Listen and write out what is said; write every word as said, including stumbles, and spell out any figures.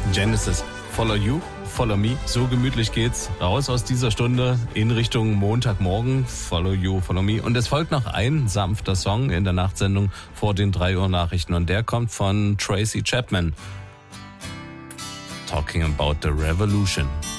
Genesis, Follow You, Follow Me. So gemütlich geht's raus aus dieser Stunde in Richtung Montagmorgen. Follow You, Follow Me. Und es folgt noch ein sanfter Song in der Nachtsendung vor den drei Uhr Nachrichten. Und der kommt von Tracy Chapman. Talking about the Revolution.